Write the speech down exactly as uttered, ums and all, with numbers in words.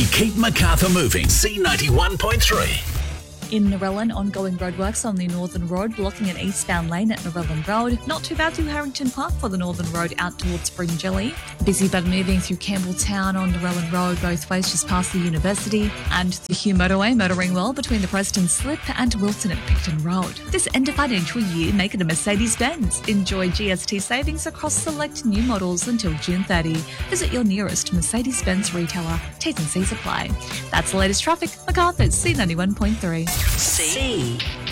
We keep Macarthur moving. C ninety-one point three. In Narellan, ongoing roadworks on the Northern Road blocking an eastbound lane at Narellan Road. Not too bad through Harrington Park for the Northern Road out towards Springjelly. Busy but moving through Campbelltown on Narellan Road both ways just past the university. And the Hugh motorway motoring well between the Preston Slip and Wilson at Picton Road. This end of financial year, make it a Mercedes-Benz. Enjoy G S T savings across select new models until June thirtieth. Visit your nearest Mercedes-Benz retailer. T's and C's apply. That's the latest traffic. Macarthur's C ninety-one point three. C